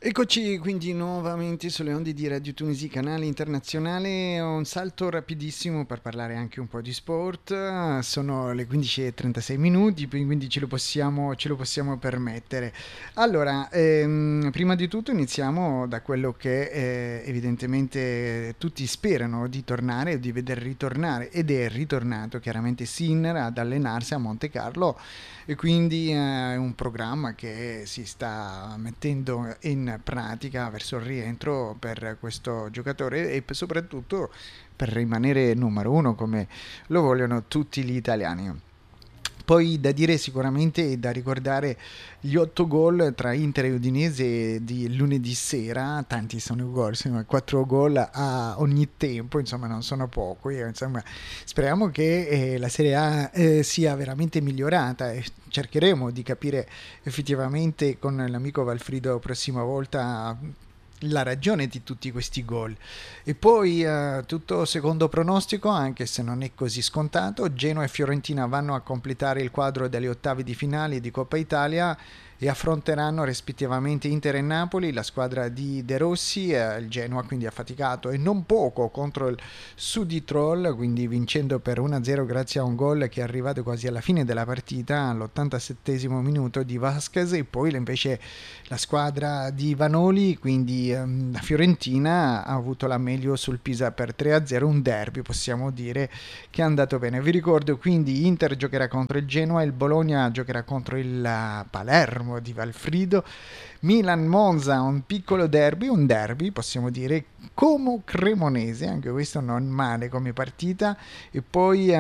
Eccoci quindi nuovamente sulle onde di Radio Tunisi, canale internazionale. Un salto rapidissimo per parlare anche un po' di sport. Sono le 15:36 minuti, quindi ce lo possiamo permettere. Allora, prima di tutto iniziamo da quello che evidentemente tutti sperano di tornare, di veder ritornare, ed è ritornato chiaramente Sinner ad allenarsi a Monte Carlo, e quindi è un programma che si sta mettendo in pratica verso il rientro per questo giocatore e soprattutto per rimanere numero uno come lo vogliono tutti gli italiani. Poi da dire sicuramente e da ricordare gli 8 gol tra Inter e Udinese di lunedì sera. Tanti sono i gol, insomma, 4 gol a ogni tempo, insomma non sono pochi, insomma speriamo che la Serie A sia veramente migliorata, e cercheremo di capire effettivamente con l'amico Valfrido prossima volta la ragione di tutti questi gol. E poi tutto secondo pronostico, anche se non è così scontato, Genoa e Fiorentina vanno a completare il quadro delle ottavi di finale di Coppa Italia e affronteranno rispettivamente Inter e Napoli. La squadra di De Rossi, il Genoa quindi ha faticato e non poco contro il Sudtirol, quindi vincendo per 1-0 grazie a un gol che è arrivato quasi alla fine della partita, all'87esimo minuto, di Vasquez. E poi invece la squadra di Vanoli, quindi la Fiorentina, ha avuto la meglio sul Pisa per 3-0, un derby possiamo dire che è andato bene. Vi ricordo quindi Inter giocherà contro il Genoa, il Bologna giocherà contro il Palermo di Valfrido, Milan-Monza, un piccolo derby, un derby possiamo dire Como-Cremonese, anche questo non male come partita. E poi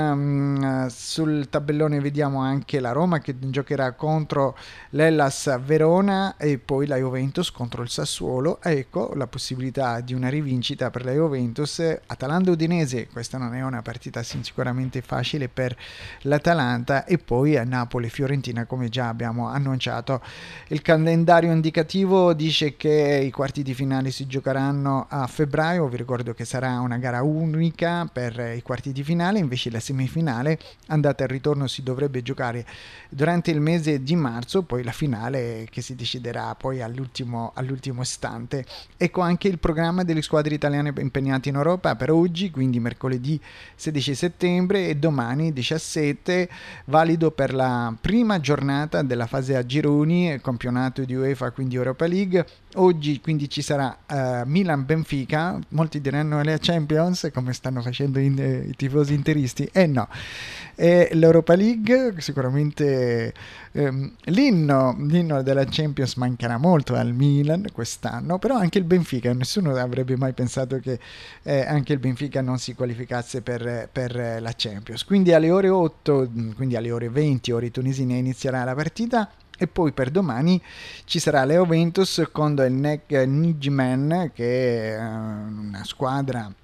sul tabellone vediamo anche la Roma che giocherà contro l'Hellas Verona e poi la Juventus contro il Sassuolo. Ecco la possibilità di una rivincita per la Juventus. Atalanta-Udinese, questa non è una partita sicuramente facile per l'Atalanta, e poi a Napoli-Fiorentina come già abbiamo annunciato. Il calendario indicativo dice che i quarti di finale si giocheranno a febbraio. Vi ricordo che sarà una gara unica per i quarti di finale, invece la semifinale andata e ritorno si dovrebbe giocare durante il mese di marzo, poi la finale che si deciderà poi all'ultimo istante. Ecco anche il programma delle squadre italiane impegnate in Europa per oggi, quindi mercoledì 16 settembre e domani 17, valido per la prima giornata della fase a gironi, campionato di UEFA, quindi Europa League. Oggi quindi ci sarà Milan-Benfica, molti diranno la Champions come stanno facendo i tifosi interisti, no, è l'Europa League. Sicuramente l'inno della Champions mancherà molto al Milan quest'anno, però anche il Benfica, nessuno avrebbe mai pensato che anche il Benfica non si qualificasse per la Champions. Quindi alle ore 8, quindi alle ore 20 ore tunisine, inizierà la partita. E poi per domani ci sarà la Juventus con il NEC Nijmegen, che è una squadra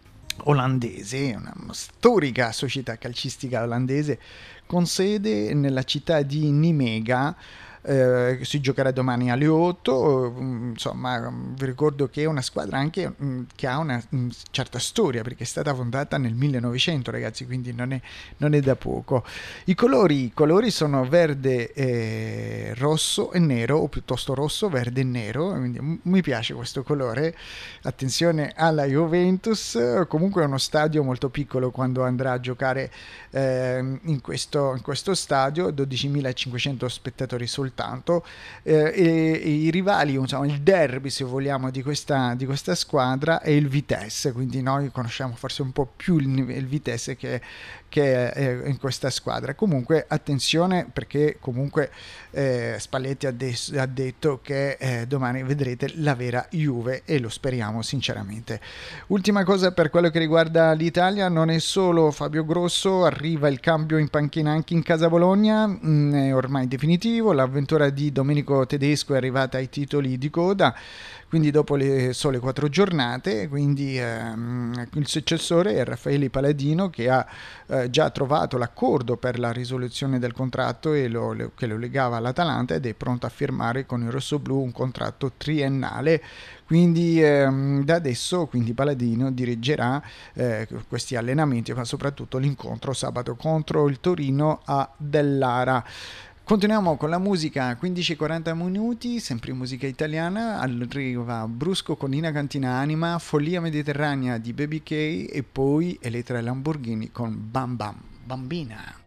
olandese, una storica società calcistica olandese con sede nella città di Nimega. Si giocherà domani alle 8. Insomma, vi ricordo che è una squadra anche che ha una certa storia, perché è stata fondata nel 1900, ragazzi, quindi non è da poco. I colori sono verde, rosso e nero, o piuttosto rosso, verde e nero, quindi mi piace questo colore. Attenzione alla Juventus. Comunque è uno stadio molto piccolo quando andrà a giocare in questo stadio, 12.500 spettatori soltanto, e i rivali, insomma il derby se vogliamo di questa squadra è il Vitesse, quindi noi conosciamo forse un po' più il Vitesse che è in questa squadra. Comunque attenzione, perché comunque Spalletti ha detto che domani vedrete la vera Juve, e lo speriamo sinceramente. Ultima cosa per quello che riguarda l'Italia, non è solo Fabio Grosso, arriva il cambio in panchina anche in casa Bologna, è ormai definitivo. L'avventura di Domenico Tedesco è arrivata ai titoli di coda, quindi dopo le sole 4 giornate. Quindi il successore è Raffaele Paladino, che ha già trovato l'accordo per la risoluzione del contratto che lo legava all'Atalanta, ed è pronto a firmare con i rossoblù un contratto triennale. Quindi da adesso quindi Paladino dirigerà questi allenamenti, ma soprattutto l'incontro sabato contro il Torino a Dellara. Continuiamo con la musica, 15-40 minuti, sempre musica italiana, arriva Brusco con Nina Cantina Anima, Follia Mediterranea di Baby K e poi Elettra e Lamborghini con Bam Bam Bambina.